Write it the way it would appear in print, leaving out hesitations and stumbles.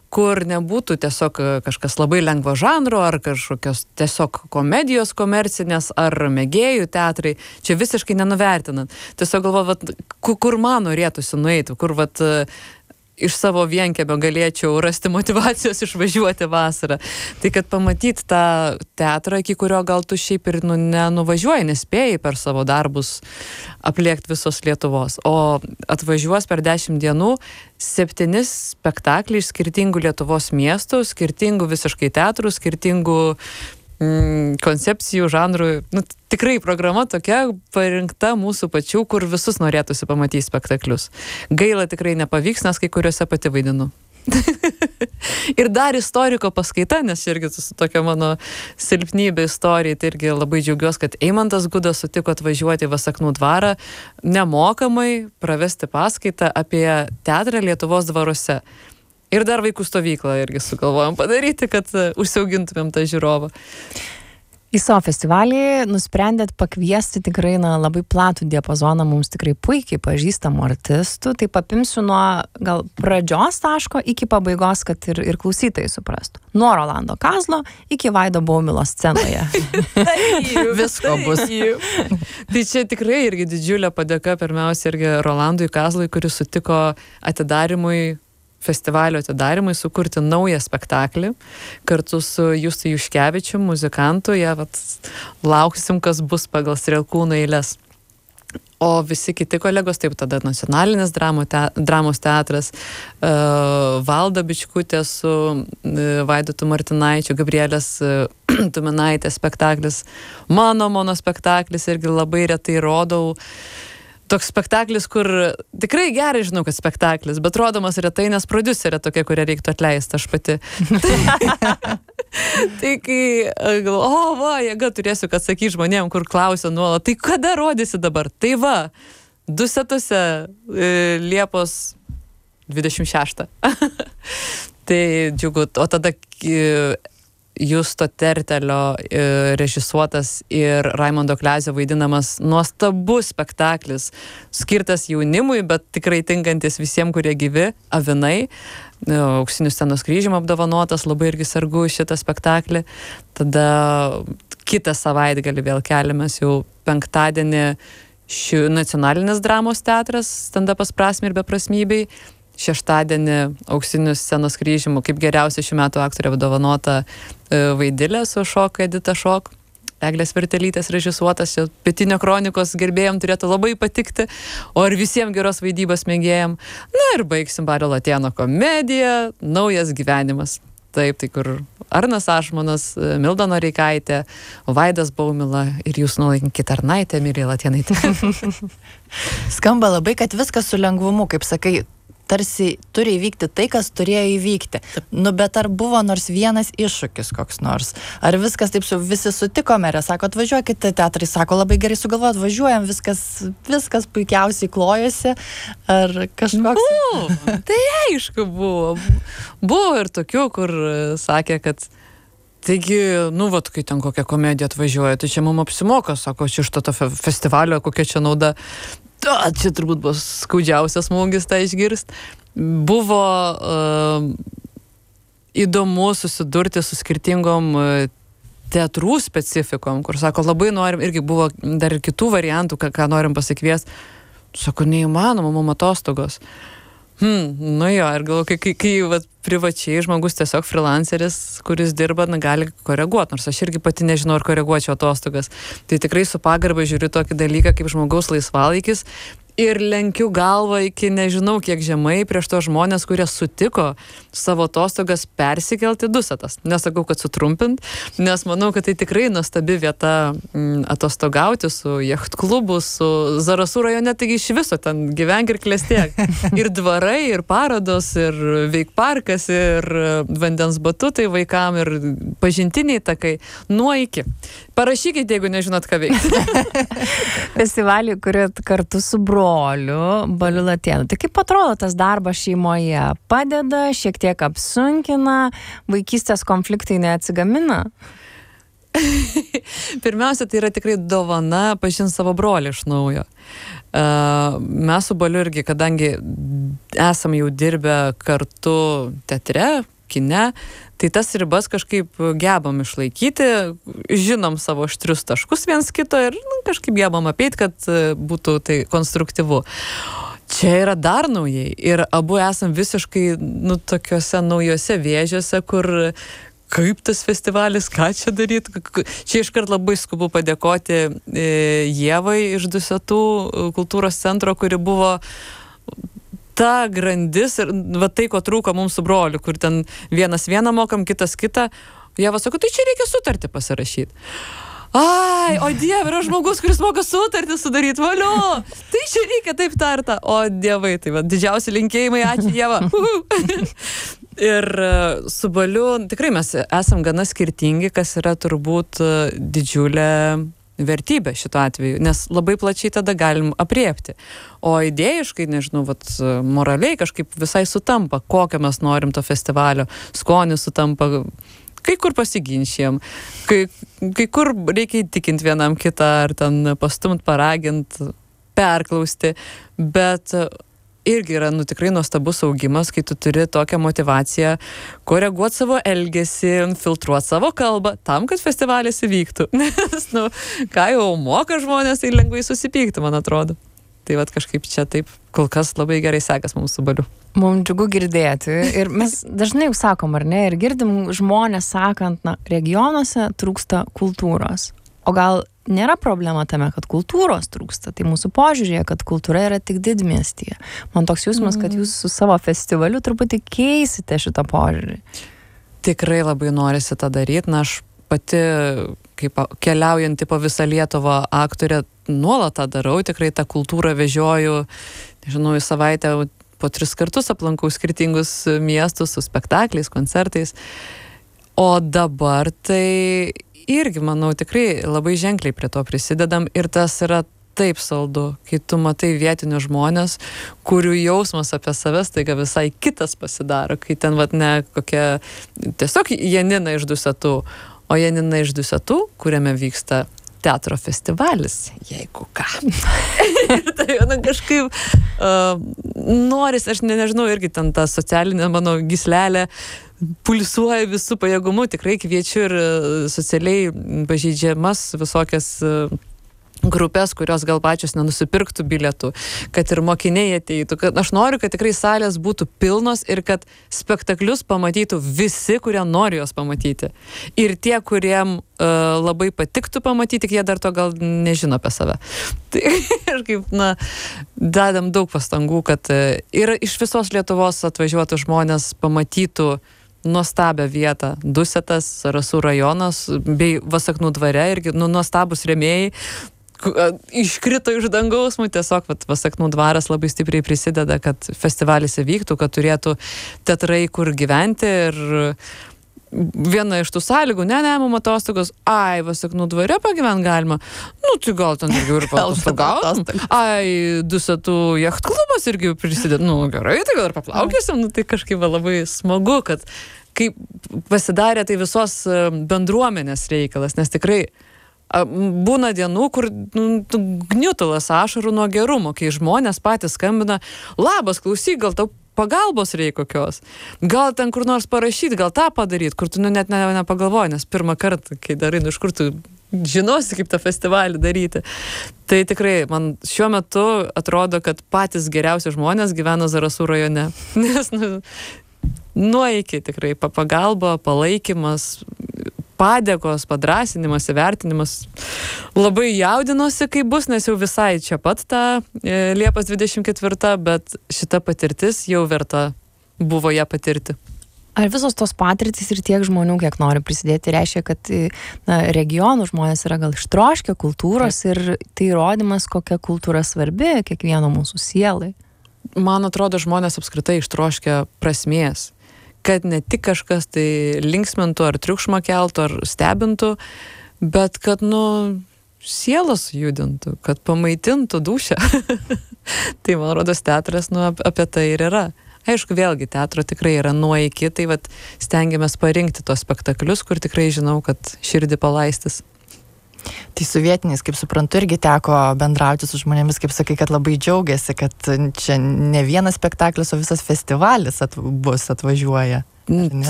kur nebūtų tiesiog kažkas labai lengvo žanro, ar kažkokios tiesiog komedijos komercinės, ar mėgėjų teatrai, čia visiškai nenuvertinant. Tiesiog galvoju, kur man norėtųsi nueiti, kur iš savo vienkiemio galėčiau rasti motyvacijos išvažiuoti vasarą. Tai kad pamatyti tą teatrą, iki kurio gal tu šiaip ir nenuvažiuoji, nespėjai per savo darbus apliekti visos Lietuvos. O atvažiuos per 10 dienų 7 spektakliai iš skirtingų Lietuvos miestų, skirtingų visiškai teatrų, skirtingų koncepcijų, žanrų. Tikrai programa tokia parinkta mūsų pačių, kur visus norėtųsi pamatyti spektaklius. Gaila tikrai nepavyks, nes kai kuriuose pati vaidinu. Ir dar istoriko paskaita, nes irgi tokia mano silpnybė istorija, tai irgi labai džiaugiuosi, kad Eimantas Gudas sutiko atvažiuoti į Vasaknų dvarą nemokamai pravesti paskaitą apie teatrą Lietuvos dvaruose. Ir dar vaikų stovyklą irgi sugalvojom padaryti, kad užsiaugintumėm tą žiūrovą. Į savo festivalį nusprendėt pakviesti tikrai labai platų diapazoną mums tikrai puikiai pažįstamų artistų. Tai papimsiu nuo gal pradžios taško iki pabaigos, kad ir klausytojai suprastų. Nuo Rolando Kazlo iki Vaido Baumilo scenoje. Visko bus. Tai čia tikrai irgi didžiulė padėka pirmiausia irgi Rolandui Kazlui, kuris sutiko festivalio atidarimui sukurti naują spektaklį kartu su Justu Juškevičium, muzikantu. Lauksim, kas bus pagal Strielkūno eiles. O visi kiti kolegos, taip tada Nacionalinis dramos teatras, Valda Bičkutė su Vaidotu Martinaičiu, Gabrielės Tuminaitės spektaklis, mano spektaklis irgi labai retai rodau. Toks spektaklis, kur tikrai gerai žinau, kad spektaklis, bet rodomas retai, nes prodiuserė tokia, kurią reiktų atleisti aš pati. Tai kai galvoju, jėga turėsiu, kad sakyt žmonėm, kur klausia nuolat, tai kada rodysi dabar? Tai Dusetose Liepos 26. Tai džiugu. O tada Justo Tertelio režisuotas ir Raimondo Klezio vaidinamas nuostabus spektaklis, skirtas jaunimui, bet tikrai tinkantis visiems, kurie gyvi, Avinai. Auksiniu scenos kryžium apdovanotas, labai irgi sargu šitą spektaklį. Tada kitą savaitgalį vėl keliamės jau penktadienį Nacionalinis dramos teatras, stand-upas prasmei ir beprasmybei. Šeštadienį Auksiniu scenos kryžimu kaip geriausia šių metų aktorė apdovanota Vaidilė su Šok, Edita Šok. Eglės Vertelytės režisuotas, Pietinio kronikos gerbėjom turėtų labai patikti, o ir visiems geros vaidybos mėgėjam. Ir baigsim Bario Latėno komediją Naujas gyvenimas. Taip, tai kur Arnas Ašmonas, Milda Noreikaitė, Vaidas Baumila ir jūs nuolaikinkit Tarnaitė, Emilija Latėnaitė. Skamba labai, kad viskas su lengvumu, kaip sakai, tarsi turi įvykti tai, kas turėjo įvykti. Bet ar buvo nors vienas iššūkis koks nors? Ar viskas taip visi sutikome ir sako, atvažiuokite, teatrai sako, labai gerai sugalvojot, važiuojam, viskas puikiausiai klojasi, ar kažkoks? Tai aišku buvo. Buvo ir tokių, kur sakė, kad taigi, kai ten kokia komedija atvažiuoja, tai čia mums apsimoka, sako, čia iš to festivalio, kokia čia nauda. Čia turbūt bus skaudžiausias smūgis tą išgirst. Buvo įdomu susidurti su skirtingom teatrų specifikom, kur sako, labai norim, irgi buvo dar ir kitų variantų, ką norim pasikviesti. Sako, neįmanoma, mum atostogos. Ir galvoju, kai privačiai žmogus tiesiog freelanceris, kuris dirba, gali koreguoti, nors aš irgi pati nežinau, ar koreguočiau atostogas. Tai tikrai su pagarba žiūriu tokį dalyką kaip žmogaus laisvalaikis ir lenkiu galvą iki nežinau kiek žemai prieš tos žmonės, kurie sutiko savo atostogas persikelti Dusetas. Nesakau, kad sutrumpint, nes manau, kad tai tikrai nuostabi vieta atostogauti su jachtklubu, su Zarasų rajone, taigi iš viso ten gyvenk ir klestėk. Ir dvarai, ir parodos, ir veikparkas, ir vandens batutai vaikam, ir pažintiniai takai. Nuo iki. Parašykite, jeigu nežinot, ką veikti. Festivalį, kurį kartu su broliu Baliu Latėnu. Tai kaip atrodo tas darbas šeimoje? Padeda, šiek tiek apsunkina, vaikystės konfliktai neatsigamina? Pirmiausia, tai yra tikrai dovana pažinti savo brolį iš naujo. Mes su Baliu irgi, kadangi esam jau dirbę kartu teatre, kine, tai tas ribas kažkaip gebam išlaikyti, žinom savo aštrius taškus viens kito ir kažkaip gebam apeit, kad būtų tai konstruktyvu. Čia yra dar naujai ir abu esam visiškai, tokiuose naujose vėžiuose, kur kaip tas festivalis, ką čia daryti. Čia iškart labai skubu padėkoti Ievai iš Dusetų kultūros centro, kuri buvo ta grandis ir tai, ko trūko mums su broliu, kur ten vienas vieną mokam, kitas kitą. Ieva sako, tai čia reikia sutartį pasirašyti. Ai, o Dieve, yra žmogus, kuris moka sutartį sudaryti, valio. Tai čia reikia taip tarta. O Dievai, tai va, didžiausi linkėjimai, ačiū Ieva. Ir su Baliu tikrai mes esam gana skirtingi, kas yra turbūt didžiulė vertybė šituo atveju, nes labai plačiai tada galim apriepti. O idėjiškai, nežinau, moraliai kažkaip visai sutampa, kokią mes norim to festivalio, skonis sutampa, kai kur pasiginčijam, kai kur reikia įtikinti vienam kitą, ar ten pastumt, paragint, perklausti, bet irgi yra tikrai nuostabus augimas, kai tu turi tokią motivaciją koreguoti savo elgesį, filtruoti savo kalbą, tam, kad festivalis įvyktų. Nes, ką jau moka žmonės, tai lengvai susipykti, man atrodo. Tai kažkaip čia taip kol kas labai gerai sekas mums su Baliu. Mums džiugu girdėti. Ir mes dažnai jau sakom, ar ne, ir girdim žmonės sakant, regionuose trūksta kultūros. O gal nėra problema tame, kad kultūros trūksta, tai mūsų požiūrėje, kad kultūra yra tik didmiestyje. Man toks jausmas, kad jūs su savo festivaliu truputį keisite šitą požiūrį. Tikrai labai norisi tą daryti, aš pati, kaip keliaujanti po visą Lietuvą aktorė, nuolat tą darau, tikrai tą kultūrą vežioju, nežinau, į savaitę po 3 kartus aplankau skirtingus miestus su spektakliais, koncertais. O dabar tai irgi, manau, tikrai labai ženkliai prie to prisidedam ir tas yra taip saldu, kai tu matai vietinius žmonės, kurių jausmas apie save staiga visai kitas pasidaro, kai ten ne kokia tiesiog Janina iš Dusetų, o Janina iš Dusetų, kuriame vyksta teatro festivalis, jeigu ką. Ir tai kažkaip noris, aš nežinau, irgi ten ta socialinė mano gyslelė pulsuoja visų pajėgumų, tikrai kviečiu ir socialiai pažeidžiamas visokias grupės, kurios gal pačios nenusipirktų bilietų, kad ir mokiniai ateitų. Aš noriu, kad tikrai salės būtų pilnos ir kad spektaklius pamatytų visi, kurie nori juos pamatyti. Ir tie, kuriem labai patiktų pamatyti, tik jie dar to gal nežino apie save. Tai kažkaip, dedam daug pastangų, kad ir iš visos Lietuvos atvažiuotų žmonės pamatytų nuostabią vietą. Dusetas, Zarasų rajonas, bei Vasaknų dvare irgi nuostabus rėmėjai iškrito iš dangaus, tiesiog Vasaknų dvaras labai stipriai prisideda, kad festivalis įvyktų, kad turėtų teatrai kur gyventi ir viena iš tų sąlygų, mum atostogos, Vasaknų dvare pagyvent galima, tai gal ten irgi ir paatostogaut, Dusetų jachtklubas irgi prisideda, gerai, tai gal ir paplaukėsim, tai kažkaip labai smagu, kad kaip pasidarė tai visos bendruomenės reikalas, nes tikrai būna dienų, kur gniutulas ašarų nuo gerumo, kai žmonės patys skambina, labas, klausyk, gal tau pagalbos reikia kokios, gal ten kur nors parašyti, gal tą padaryti, kur tu net nepagalvoji, nes pirmą kartą, kai darai, iš kur tu žinosi, kaip tą festivalį daryti. Tai tikrai, man šiuo metu atrodo, kad patys geriausi žmonės gyvena Zarasų rajone, nes nuo iki tikrai pagalba, palaikymas, padėkos, padrąsinimas, įvertinimas. Labai jaudinosi, kaip bus, nes jau visai čia pat ta Liepos 24, bet šita patirtis jau verta buvo ją patirti. Ar visos tos patirtys ir tiek žmonių, kiek nori prisidėti, reiškia, kad regionų žmonės yra gal ištroškę kultūros ir tai įrodymas, kokia kultūra svarbi kiekvieno mūsų sielai? Man atrodo, žmonės apskritai ištroškę prasmės, kad ne tik kažkas tai linksmintų ar triukšmą keltų ar stebintų, bet kad, sielas judintų, kad pamaitintų dūšią. Tai, man rodos, teatras, apie tai ir yra. Aišku, vėlgi, teatro tikrai yra nuo iki, tai stengiamės parinkti tos spektaklius, kur tikrai žinau, kad širdį palaistys. Tai su vietiniais, kaip suprantu, irgi teko bendrauti su žmonėmis, kaip sakai, kad labai džiaugiasi, kad čia ne vienas spektaklis, o visas festivalis atvažiuoja.